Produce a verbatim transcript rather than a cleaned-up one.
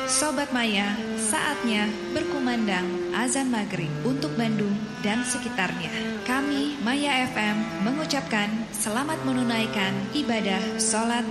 Sobat Maya, saatnya berkumandang azan maghrib untuk Bandung dan sekitarnya. Kami Maya F M mengucapkan selamat menunaikan ibadah sholat